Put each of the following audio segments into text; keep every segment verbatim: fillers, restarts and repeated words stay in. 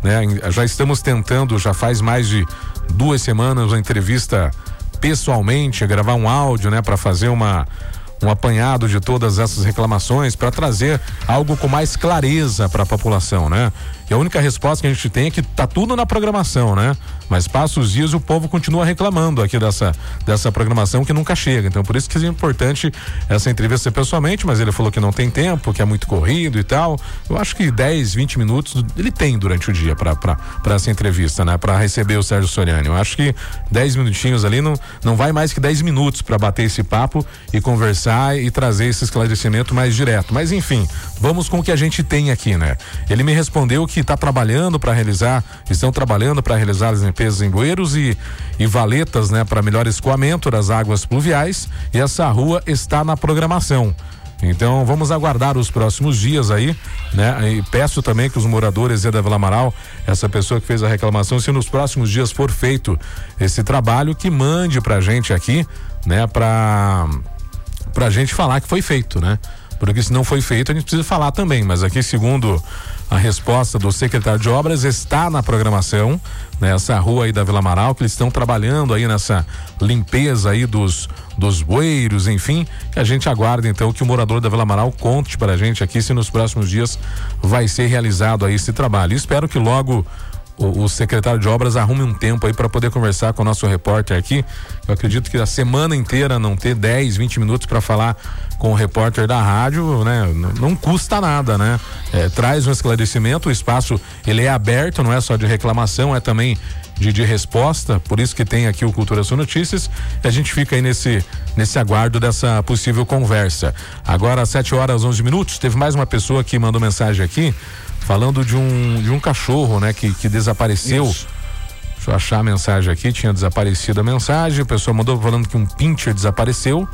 né? Já estamos tentando, já faz mais de duas semanas, uma entrevista pessoalmente, gravar um áudio, né? Para fazer uma um apanhado de todas essas reclamações, para trazer algo com mais clareza para a população, né? E a única resposta que a gente tem é que tá tudo na programação, né? Mas passa os dias e o povo continua reclamando aqui dessa, dessa programação que nunca chega. Então, por isso que é importante essa entrevista pessoalmente, mas ele falou que não tem tempo, que é muito corrido e tal. Eu acho que dez, vinte minutos ele tem durante o dia para essa entrevista, né? Para receber o Sérgio Soriani. Eu acho que dez minutinhos ali não, não vai mais que dez minutos para bater esse papo e conversar e trazer esse esclarecimento mais direto. Mas enfim, vamos com o que a gente tem aqui, né? Ele me respondeu que está trabalhando para realizar, estão trabalhando para realizar as limpezas em bueiros e, e valetas, né, para melhor escoamento das águas pluviais, e essa rua está na programação. Então vamos aguardar os próximos dias aí, né? E peço também que os moradores da Vila Amaral, essa pessoa que fez a reclamação, se nos próximos dias for feito esse trabalho, que mande pra gente aqui, né, pra, pra gente falar que foi feito, né? Porque se não foi feito, a gente precisa falar também, mas aqui, segundo a resposta do secretário de obras, está na programação, nessa rua aí da Vila Amaral, que eles estão trabalhando aí nessa limpeza aí dos, dos bueiros, enfim, que a gente aguarda então que o morador da Vila Amaral conte pra gente aqui se nos próximos dias vai ser realizado aí esse trabalho. E espero que logo O, o secretário de obras arrume um tempo aí para poder conversar com o nosso repórter aqui. Eu acredito que a semana inteira não ter dez, vinte minutos para falar com o repórter da rádio, né? Não, não custa nada, né? É, traz um esclarecimento, o espaço ele é aberto, não é só de reclamação, é também de, de resposta, por isso que tem aqui o Cultura Sul Notícias, e a gente fica aí nesse, nesse aguardo dessa possível conversa. Agora às sete horas, onze minutos, teve mais uma pessoa que mandou mensagem aqui, falando de um, de um cachorro, né? Que, que desapareceu. Isso. Deixa eu achar a mensagem aqui, tinha desaparecido a mensagem, a pessoa mandou falando que um pincher desapareceu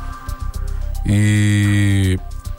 e...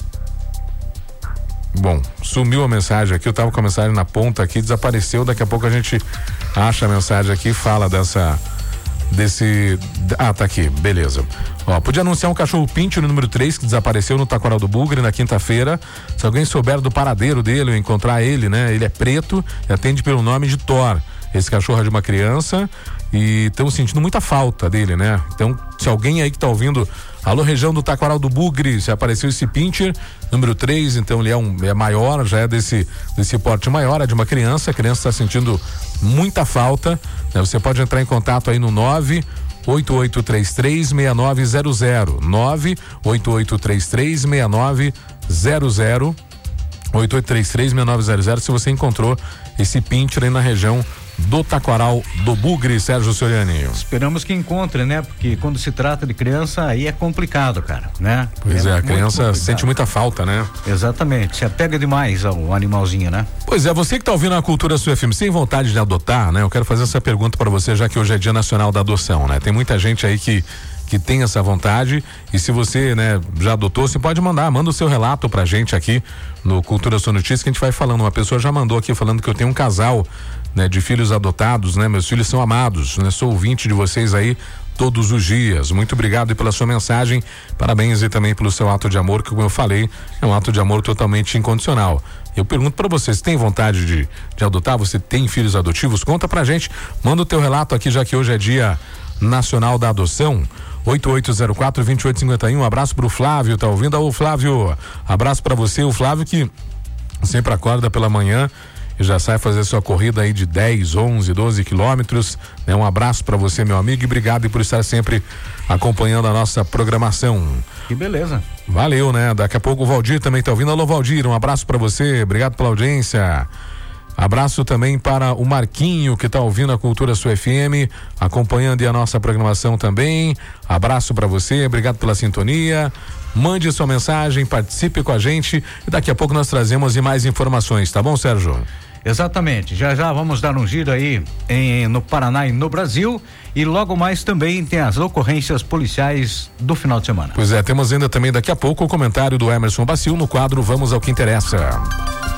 Bom, sumiu a mensagem aqui, eu tava com a mensagem na ponta aqui, desapareceu, daqui a pouco a gente acha a mensagem aqui e fala dessa... desse... Ah, tá aqui, beleza. Ó, podia anunciar um cachorro pincher número três que desapareceu no Taquaral do Bugre na quinta-feira. Se alguém souber do paradeiro dele ou encontrar ele, né? Ele é preto e atende pelo nome de Thor. Esse cachorro é de uma criança e estamos sentindo muita falta dele, né? Então, se alguém aí que tá ouvindo, alô, região do Taquaral do Bugre, se apareceu esse pincher número três, então ele é um é maior, já é desse desse porte maior, é de uma criança, a criança está sentindo muita falta, né? Você pode entrar em contato aí no nove oito oito três três seis nove zero zero, nove oito oito três três seis nove zero zero, oito oito três três seis nove zero zero, se você encontrou esse pincher aí na região do Taquaral do Bugre, Sérgio Soriani. Esperamos que encontre, né? Porque quando se trata de criança, aí é complicado, cara, né? Pois é, é a criança sente muita falta, né? Exatamente, se apega demais ao animalzinho, né? Pois é, você que tá ouvindo a Cultura Sul F M, sem vontade de adotar, né? Eu quero fazer essa pergunta para você, já que hoje é Dia Nacional da Adoção, né? Tem muita gente aí que que tem essa vontade, e se você, né, já adotou, você pode mandar, manda o seu relato pra gente aqui no Cultura Sul Notícias, que a gente vai falando. Uma pessoa já mandou aqui falando que eu tenho um casal, né, de filhos adotados, né, meus filhos são amados, né, sou ouvinte de vocês aí todos os dias. Muito obrigado e pela sua mensagem, parabéns e também pelo seu ato de amor, que como eu falei, é um ato de amor totalmente incondicional. Eu pergunto pra você, você tem vontade de, de adotar? Você tem filhos adotivos? Conta pra gente, manda o teu relato aqui, já que hoje é Dia Nacional da Adoção. oito oito zero quatro, dois oito cinco um. Um abraço pro Flávio, tá ouvindo? Ô Flávio, abraço pra você, o Flávio que sempre acorda pela manhã e já sai fazer sua corrida aí de dez, onze, doze quilômetros, né? Um abraço pra você, meu amigo, e obrigado por estar sempre acompanhando a nossa programação. Que beleza. Valeu, né? Daqui a pouco o Valdir também tá ouvindo. Alô, Valdir, um abraço pra você, obrigado pela audiência. Abraço também para o Marquinho, que está ouvindo a Cultura Sul F M, acompanhando a nossa programação também. Abraço para você, obrigado pela sintonia. Mande sua mensagem, participe com a gente e daqui a pouco nós trazemos mais informações, tá bom, Sérgio? Exatamente, já já vamos dar um giro aí em, no Paraná e no Brasil, e logo mais também tem as ocorrências policiais do final de semana. Pois é, temos ainda também daqui a pouco o comentário do Emerson Bacil no quadro Vamos ao que Interessa.